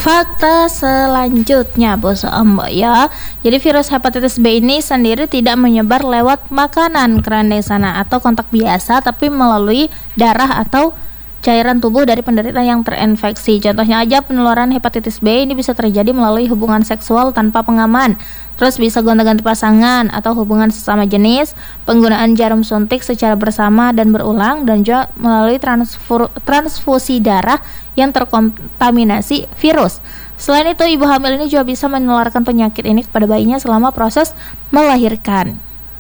Fakta selanjutnya Bos Mbak ya. Jadi virus hepatitis B ini sendiri tidak menyebar lewat makanan kerana sana atau kontak biasa, tapi melalui darah atau cairan tubuh dari penderita yang terinfeksi. Contohnya aja penularan hepatitis B ini bisa terjadi melalui hubungan seksual tanpa pengaman. Terus bisa gonta-ganti pasangan atau hubungan sesama jenis, penggunaan jarum suntik secara bersama dan berulang, dan juga melalui transfusi darah yang terkontaminasi virus. Selain itu, ibu hamil ini juga bisa menularkan penyakit ini kepada bayinya selama proses melahirkan.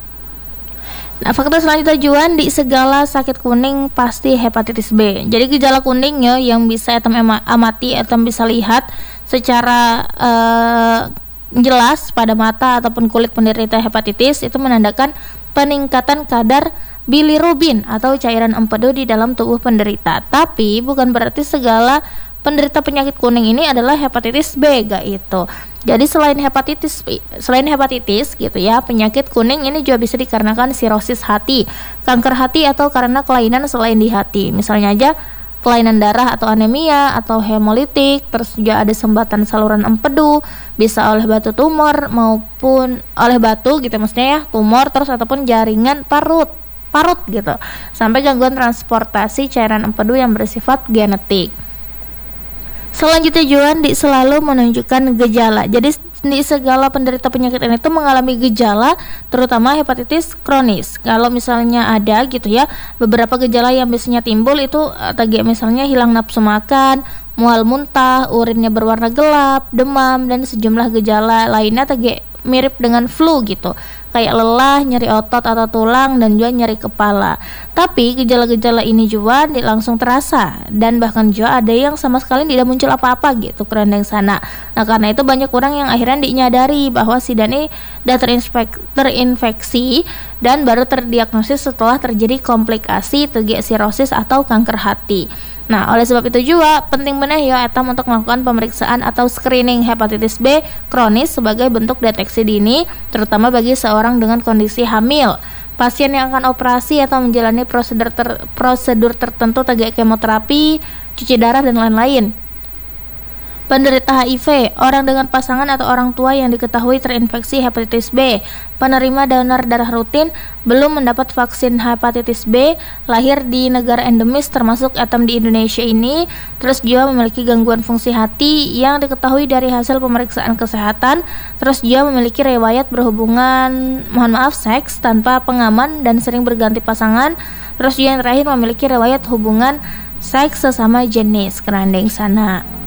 Nah, fakta selanjutnya Juan, di segala sakit kuning pasti hepatitis B. Jadi gejala kuning ya yang bisa etam amati, etam bisa lihat secara jelas pada mata ataupun kulit penderita hepatitis itu menandakan peningkatan kadar bilirubin atau cairan empedu di dalam tubuh penderita. Tapi bukan berarti segala penderita penyakit kuning ini adalah hepatitis B gitu. Jadi selain hepatitis gitu ya, penyakit kuning ini juga bisa dikarenakan sirosis hati, kanker hati, atau karena kelainan selain di hati. Misalnya aja kelainan darah atau anemia atau hemolitik. Terus juga ada sumbatan saluran empedu, bisa oleh batu tumor maupun oleh batu gitu maksudnya ya, tumor, terus ataupun jaringan parut gitu, sampai gangguan transportasi cairan empedu yang bersifat genetik. Selanjutnya Juan selalu menunjukkan gejala. Jadi di segala penderita penyakit ini tuh mengalami gejala, terutama hepatitis kronis. Kalau misalnya ada gitu ya, beberapa gejala yang biasanya timbul itu tadi misalnya hilang nafsu makan, mual muntah, urinnya berwarna gelap, demam, dan sejumlah gejala lainnya tadi mirip dengan flu gitu, kayak lelah, nyeri otot atau tulang, dan juga nyeri kepala. Tapi gejala-gejala ini juga langsung terasa, dan bahkan juga ada yang sama sekali tidak muncul apa-apa gitu kerana yang sana. Nah, karena itu banyak orang yang akhirnya dinyadari bahwa si Dani sudah terinfeksi dan baru terdiagnosis setelah terjadi komplikasi TG sirosis atau kanker hati. Nah, oleh sebab itu juga penting benar ya etam untuk melakukan pemeriksaan atau screening hepatitis B kronis sebagai bentuk deteksi dini, terutama bagi seorang dengan kondisi hamil, pasien yang akan operasi atau menjalani prosedur tertentu seperti kemoterapi, cuci darah, dan lain-lain. Penderita HIV, orang dengan pasangan atau orang tua yang diketahui terinfeksi hepatitis B, penerima donor darah rutin, belum mendapat vaksin hepatitis B, lahir di negara endemis termasuk etam di Indonesia ini, terus juga memiliki gangguan fungsi hati yang diketahui dari hasil pemeriksaan kesehatan, terus juga memiliki riwayat berhubungan seks tanpa pengaman dan sering berganti pasangan, terus juga yang terakhir memiliki riwayat hubungan seks sesama jenis kerandeng sana.